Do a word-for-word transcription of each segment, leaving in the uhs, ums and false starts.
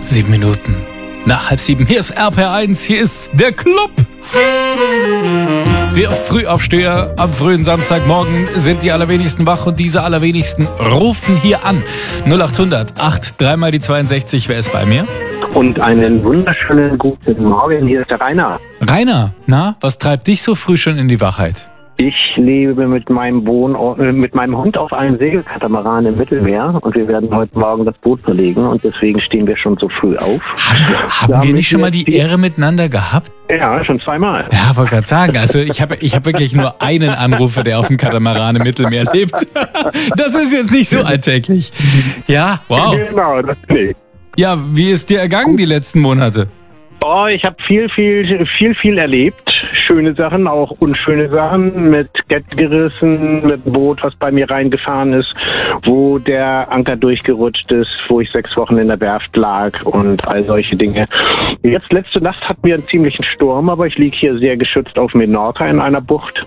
Sieben Minuten nach halb sieben. Hier ist R P R eins, hier ist der Club. Der Frühaufsteher am frühen Samstagmorgen sind die allerwenigsten wach und diese allerwenigsten rufen hier an. null acht hundert acht, dreimal die zweiundsechzig. Wer ist bei mir? Und einen wunderschönen guten Morgen. Hier ist der Rainer. Rainer, na, was treibt dich so früh schon in die Wachheit? Ich lebe mit meinem Wohnort, mit meinem Hund auf einem Segelkatamaran im Mittelmeer und wir werden heute Morgen das Boot verlegen und deswegen stehen wir schon so früh auf. Haben wir, haben wir nicht schon mal die Ehre miteinander gehabt? Ja, schon zweimal. Ja, wollte gerade sagen, also ich habe ich hab wirklich nur einen Anrufer, der auf dem Katamaran im Mittelmeer lebt. Das ist jetzt nicht so alltäglich. Ja, wow. Genau, das bin ich. Ja, wie ist dir ergangen die letzten Monate? Oh, ich habe viel, viel, viel, viel erlebt. Schöne Sachen, auch unschöne Sachen. Mit Gett gerissen, mit einem Boot, was bei mir reingefahren ist, wo der Anker durchgerutscht ist, wo ich sechs Wochen in der Werft lag und all solche Dinge. Jetzt letzte Nacht hatten wir einen ziemlichen Sturm, aber ich liege hier sehr geschützt auf Menorca in einer Bucht.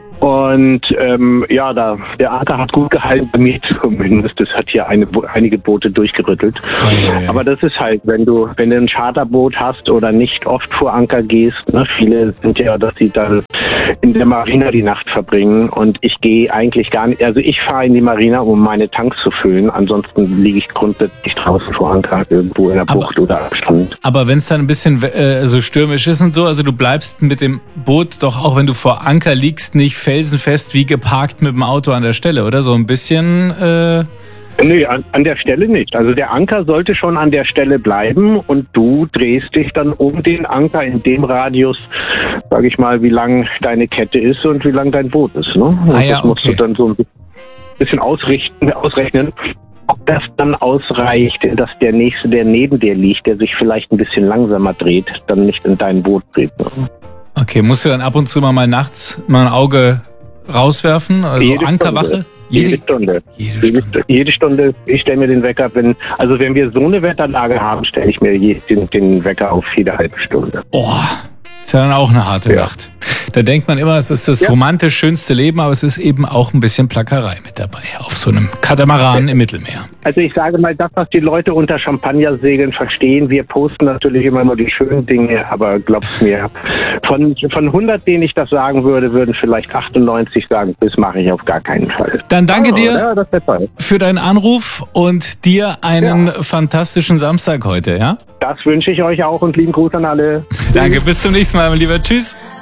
Und ähm, ja, da der Anker hat gut gehalten, bei mir zumindest. Das hat hier eine, einige Boote durchgerüttelt. Oh, ja, ja. Aber das ist halt, wenn du wenn du ein Charterboot hast oder nicht oft vor Anker gehst, ne, viele sind ja, dass sie dann in der Marina die Nacht verbringen. Und ich gehe eigentlich gar nicht, also ich fahre in die Marina, um meine Tanks zu füllen. Ansonsten liege ich grundsätzlich draußen vor Anker, irgendwo in der Bucht aber, oder am Strand. Aber wenn es dann ein bisschen äh, so stürmisch ist und so, also du bleibst mit dem Boot doch auch, wenn du vor Anker liegst, nicht felsenfest wie geparkt mit dem Auto an der Stelle, oder? So ein bisschen... Äh Nee, an, an der Stelle nicht. Also der Anker sollte schon an der Stelle bleiben und du drehst dich dann um den Anker in dem Radius, sage ich mal, wie lang deine Kette ist und wie lang dein Boot ist. Ne? Und ah, ja, das musst okay. du dann so ein bisschen ausrichten, ausrechnen, ob das dann ausreicht, dass der Nächste, der neben dir liegt, der sich vielleicht ein bisschen langsamer dreht, dann nicht in dein Boot dreht. Ne? Okay, musst du dann ab und zu mal, mal nachts mal ein Auge rauswerfen? Also Jede Ankerwache? Stunde. Jede, jede Stunde. Jede Stunde. Jede Stunde. Ich stelle mir den Wecker, wenn, also wenn wir so eine Wetterlage haben, stelle ich mir den, den Wecker auf jede halbe Stunde. Oh, ist ja dann auch eine harte ja. Nacht. Da denkt man immer, es ist das ja. romantisch schönste Leben, aber es ist eben auch ein bisschen Plackerei mit dabei auf so einem Katamaran im Mittelmeer. Also ich sage mal, das, was die Leute unter Champagnersegeln verstehen, wir posten natürlich immer nur die schönen Dinge, aber glaub's mir, von, von hundert, denen ich das sagen würde, würden vielleicht achtundneunzig sagen, das mache ich auf gar keinen Fall. Dann danke oh, dir ja, das ist toll. für deinen Anruf und dir einen ja. fantastischen Samstag heute, ja? Das wünsche ich euch auch und lieben Gruß an alle. Danke, bis zum nächsten Mal, mein Lieber. Tschüss.